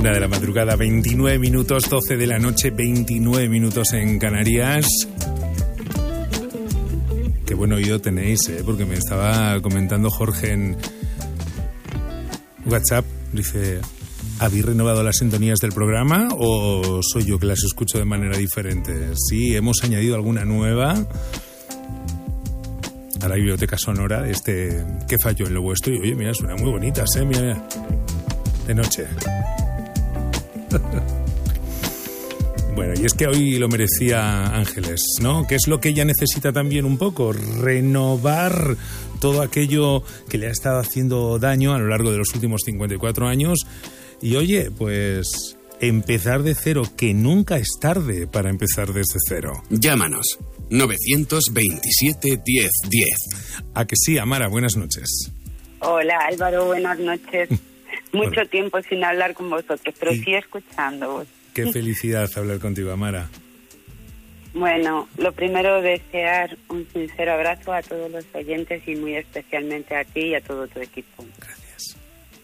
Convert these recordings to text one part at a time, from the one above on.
1 de la madrugada, 29 minutos, 12 de la noche, 29 minutos en Canarias. Qué buen oído tenéis, porque me estaba comentando Jorge en WhatsApp. Dice, ¿habéis renovado las sintonías del programa o soy yo que las escucho de manera diferente? Sí, hemos añadido alguna nueva a la biblioteca sonora de ¿Qué falló en lo vuestro? Y oye, mira, suenan muy bonitas, mira, de noche. Bueno, y es que hoy lo merecía Ángeles, ¿no? Que es lo que ella necesita también un poco, renovar todo aquello que le ha estado haciendo daño a lo largo de los últimos 54 años. Y oye, pues empezar de cero, que nunca es tarde para empezar desde cero. Llámanos, 927 10 10. ¿A que sí, Amara? Buenas noches. Hola, Álvaro, buenas noches. Mucho Bueno. tiempo sin hablar con vosotros, pero sí escuchándoos. Qué felicidad hablar contigo, Amara. Bueno, lo primero, desear un sincero abrazo a todos los oyentes y muy especialmente a ti y a todo tu equipo. Gracias.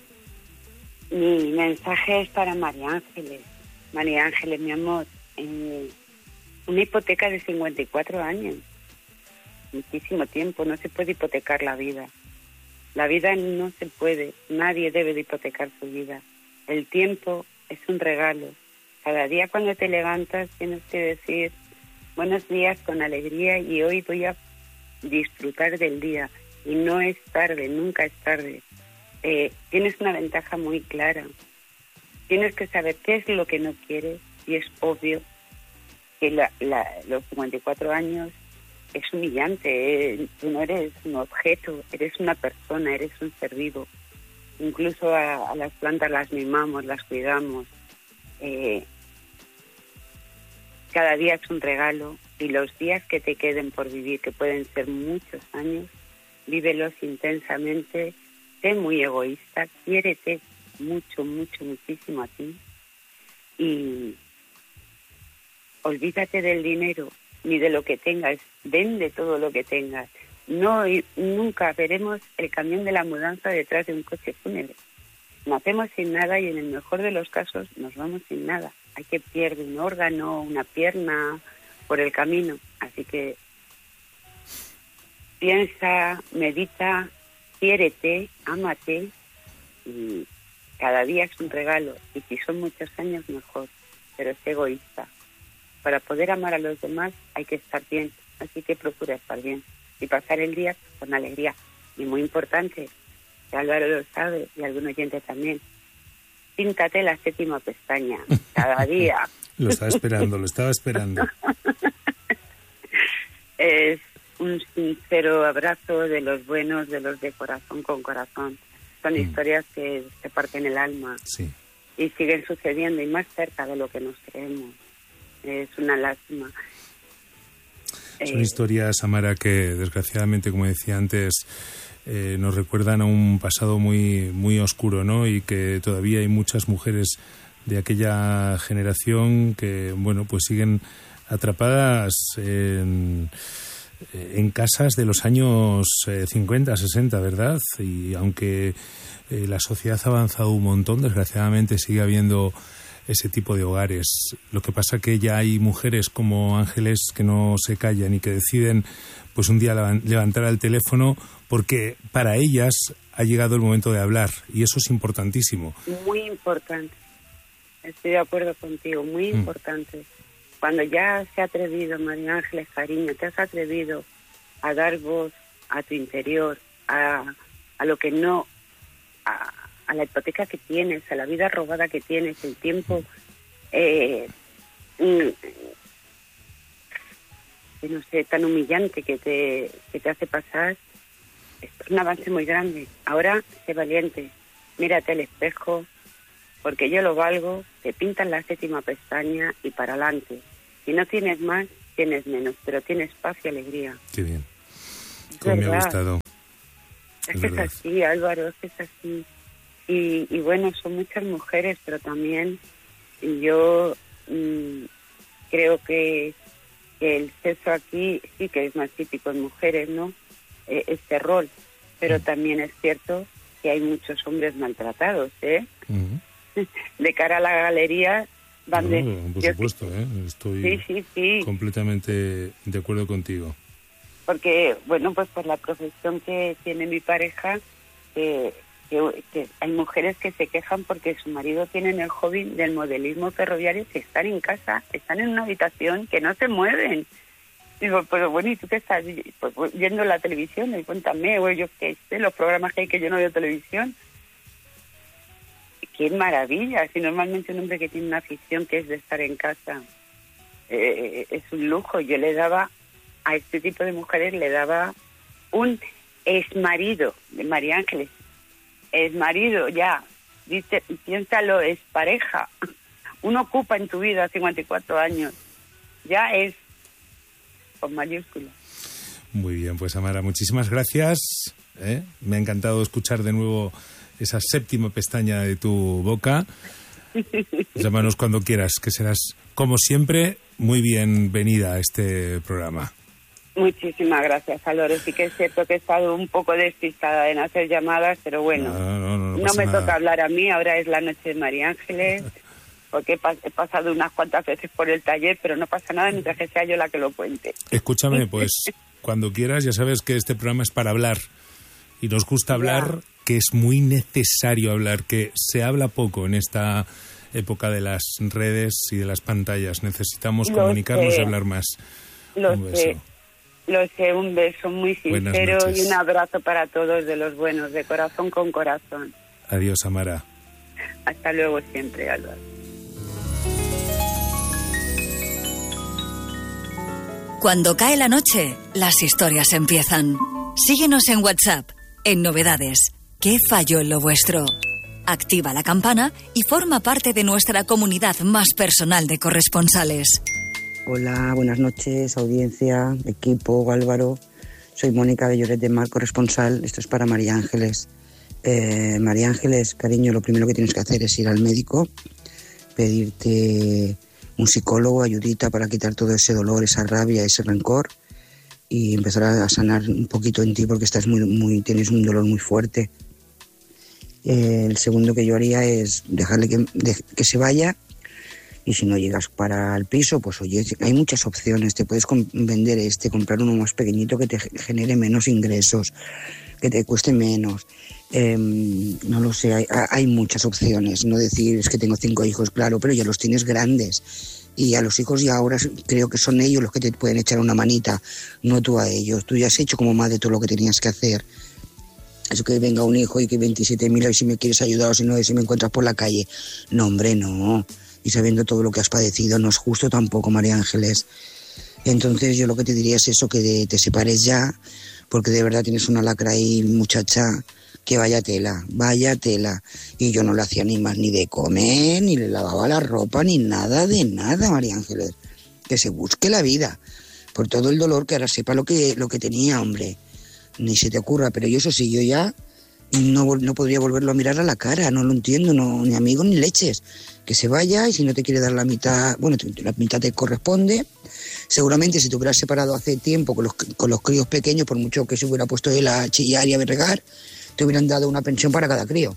Mi mensaje es para María Ángeles. María Ángeles, mi amor, una hipoteca de 54 años. Muchísimo tiempo, no se puede hipotecar la vida. La vida no se puede, nadie debe de hipotecar su vida. El tiempo es un regalo. Cada día cuando te levantas tienes que decir buenos días con alegría y hoy voy a disfrutar del día. Y no es tarde, nunca es tarde. Tienes una ventaja muy clara. Tienes que saber qué es lo que no quieres y es obvio que los 54 años es humillante. Tú no eres un objeto, eres una persona, eres un ser vivo. Incluso a las plantas las mimamos, las cuidamos. Cada día es un regalo y los días que te queden por vivir, que pueden ser muchos años, vívelos intensamente, sé muy egoísta, quiérete mucho, mucho, muchísimo a ti y olvídate del dinero ni de lo que tengas, vende todo lo que tengas. No, nunca veremos el camión de la mudanza detrás de un coche fúnebre. Nacemos sin nada y en el mejor de los casos nos vamos sin nada. Hay que perder un órgano, una pierna por el camino. Así que piensa, medita, quiérete, ámate y cada día es un regalo. Y si son muchos años, mejor. Pero es egoísta. Para poder amar a los demás hay que estar bien. Así que procura estar bien y pasar el día con alegría. Y muy importante, que Álvaro lo sabe y algún oyente también, píntate la 7ª pestaña cada día. Lo estaba esperando. Es un sincero abrazo de los buenos, de los de corazón con corazón. Son historias que te parten el alma. Sí. Y siguen sucediendo y más cerca de lo que nos creemos. Es una lástima. Son historias, Amara, que desgraciadamente, como decía antes, nos recuerdan a un pasado muy, muy oscuro, ¿no? Y que todavía hay muchas mujeres de aquella generación que, bueno, pues siguen atrapadas en casas de los años 50, 60, ¿verdad? Y aunque la sociedad ha avanzado un montón, desgraciadamente sigue habiendo ese tipo de hogares. Lo que pasa que ya hay mujeres como Ángeles que no se callan y que deciden pues un día levantar el teléfono porque para ellas ha llegado el momento de hablar y eso es importantísimo. Muy importante. Estoy de acuerdo contigo, muy importante. Cuando ya se ha atrevido, María Ángeles, cariño, te has atrevido a dar voz a tu interior, a lo que no, a la hipoteca que tienes, a la vida robada que tienes, el tiempo que no sé, tan humillante que te hace pasar, es un avance muy grande. Ahora, sé valiente, mírate al espejo, porque yo lo valgo, te pintan la 7ª pestaña y para adelante. Si no tienes más, tienes menos, pero tienes paz y alegría. Qué bien. Como me ha gustado. Es que es así, Álvaro, es que es así. Y bueno, son muchas mujeres, pero también yo creo que el sexo aquí sí que es más típico en mujeres, ¿no? Este rol. Pero también es cierto que hay muchos hombres maltratados, ¿eh? de cara a la galería. Por supuesto, estoy sí. completamente de acuerdo contigo. Porque, bueno, pues por la profesión que tiene mi pareja, que hay mujeres que se quejan porque su marido tiene el hobby del modelismo ferroviario, que están en casa, están en una habitación, que no se mueven. Digo, pero bueno, ¿y tú qué estás? Pues viendo la televisión, y cuéntame, o yo qué sé, los programas que hay que yo no veo televisión. ¡Qué maravilla! Si normalmente un hombre que tiene una afición que es de estar en casa, es un lujo. Yo le daba, a este tipo de mujeres, le daba un exmarido de María Ángeles. Exmarido, ya, dice, piénsalo, es pareja. Uno ocupa en tu vida 54 años. Ya es con mayúsculas. Muy bien, pues Amara, muchísimas gracias. Me ha encantado escuchar de nuevo esa séptima pestaña de tu boca. Llámanos cuando quieras, que serás, como siempre, muy bienvenida a este programa. Muchísimas gracias, Álvaro. Sí que es cierto que he estado un poco despistada en hacer llamadas, pero bueno, no me toca hablar a mí, ahora es la noche de María Ángeles, porque he pasado unas cuantas veces por el taller, pero no pasa nada mientras que sea yo la que lo cuente. Escúchame, pues cuando quieras, ya sabes que este programa es para hablar, y nos gusta hablar, que es muy necesario hablar, que se habla poco en esta época de las redes y de las pantallas. Necesitamos comunicarnos y hablar más. Lo sé, un beso muy sincero y un abrazo para todos de los buenos, de corazón con corazón. Adiós, Amara. Hasta luego siempre, Álvaro. Cuando cae la noche, las historias empiezan. Síguenos en WhatsApp, en Novedades. ¿Qué falló en lo vuestro? Activa la campana y forma parte de nuestra comunidad más personal de corresponsales. Hola, buenas noches, audiencia, equipo, Álvaro. Soy Mónica de Lloret de Mar, corresponsal. Esto es para María Ángeles. María Ángeles, cariño, lo primero que tienes que hacer es ir al médico, pedirte un psicólogo, ayudita para quitar todo ese dolor, esa rabia, ese rencor y empezar a sanar un poquito en ti porque estás tienes un dolor muy fuerte. El segundo que yo haría es dejarle que se vaya. Y si no llegas para el piso, pues oye, hay muchas opciones. Te puedes vender comprar uno más pequeñito que te genere menos ingresos, que te cueste menos. No lo sé, hay muchas opciones. No decir es que tengo 5 hijos, claro, pero ya los tienes grandes. Y a los hijos ya ahora creo que son ellos los que te pueden echar una manita, no tú a ellos. Tú ya has hecho como madre todo lo que tenías que hacer. Eso que venga un hijo y que 27.000 y si me quieres ayudar o si no, si me encuentras por la calle. No, hombre, no. Y sabiendo todo lo que has padecido, no es justo tampoco, María Ángeles. Entonces yo lo que te diría es eso, que te separes ya, porque de verdad tienes una lacra ahí, muchacha, que vaya tela. Y yo no le hacía ni más ni de comer, ni le lavaba la ropa, ni nada de nada, María Ángeles. Que se busque la vida, por todo el dolor, que ahora sepa lo que tenía, hombre. Ni se te ocurra, pero yo eso sí, yo ya no podría volverlo a mirar a la cara, no lo entiendo, no, ni amigos ni leches. Que se vaya y si no te quiere dar la mitad, bueno, la mitad te corresponde. Seguramente si te hubieras separado hace tiempo con los críos pequeños, por mucho que se hubiera puesto él a chillar y a berregar, te hubieran dado una pensión para cada crío.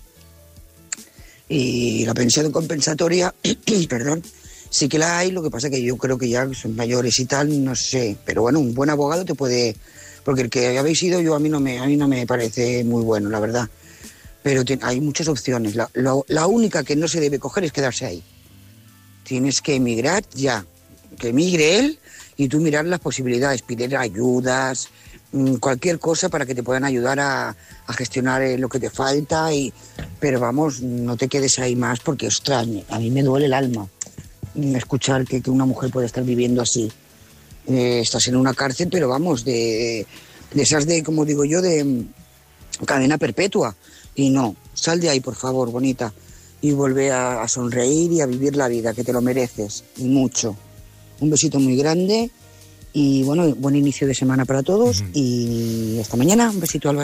Y la pensión compensatoria, perdón, sí que la hay, lo que pasa que yo creo que ya son mayores y tal, no sé. Pero bueno, un buen abogado te puede... Porque el que habéis ido a mí no me parece muy bueno, la verdad. Pero hay muchas opciones. La única que no se debe coger es quedarse ahí. Tienes que emigrar ya. Que emigre él y tú mirar las posibilidades, pedir ayudas, cualquier cosa para que te puedan ayudar a gestionar lo que te falta. Pero vamos, no te quedes ahí más porque, ostras, a mí me duele el alma escuchar que una mujer puede estar viviendo así. Estás en una cárcel, pero vamos, de esas de, como digo yo, de cadena perpetua. Y no, sal de ahí, por favor, bonita. Y vuelve a sonreír y a vivir la vida, que te lo mereces. Y mucho. Un besito muy grande. Y bueno, buen inicio de semana para todos. Y hasta mañana. Un besito, Álvaro.